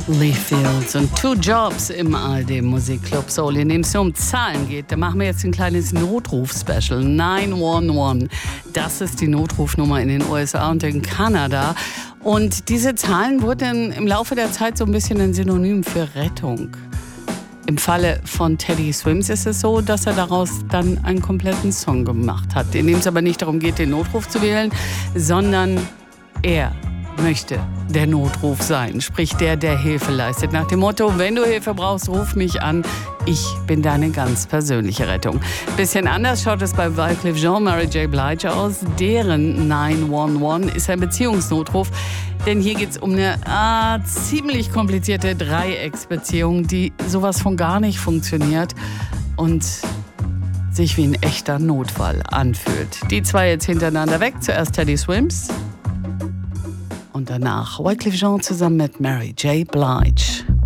Lee Fields und Two Jobs im ARD Musikclub Soul, in dem es nur um Zahlen geht. Da machen wir jetzt ein kleines Notruf-Special. 911. Das ist die Notrufnummer in den USA und in Kanada. Und diese Zahlen wurden im Laufe der Zeit so ein bisschen ein Synonym für Rettung. Im Falle von Teddy Swims ist es so, dass er daraus dann einen kompletten Song gemacht hat, in dem es aber nicht darum geht, den Notruf zu wählen, sondern er möchte der Notruf sein, sprich der Hilfe leistet. Nach dem Motto, wenn du Hilfe brauchst, ruf mich an. Ich bin deine ganz persönliche Rettung. Bisschen anders schaut es bei Wyclef Jean, Mary J. Blige aus. Deren 911 ist ein Beziehungsnotruf. Denn hier geht es um eine ziemlich komplizierte Dreiecksbeziehung, die sowas von gar nicht funktioniert und sich wie ein echter Notfall anfühlt. Die zwei jetzt hintereinander weg. Zuerst Teddy Swims. Und danach Wyclef Jean zusammen mit Mary J. Blige.